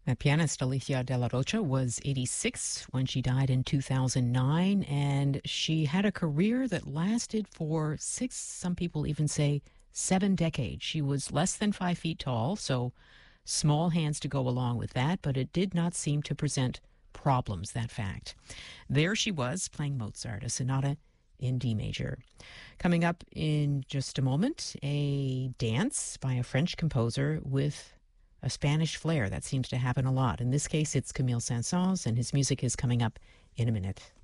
That pianist, Alicia de la Rocha, was 86 when she died in 2009, and she had a career that lasted for six, some people even say 7 decades. She was less than 5 feet tall, so small hands to go along with that, but it did not seem to present problems, that fact. There she was, playing Mozart, a sonata in D major. Coming up in just a moment, a dance by a French composer with a Spanish flair. That seems to happen a lot. In this case, it's Camille Saint-Saëns, and his music is coming up in a minute.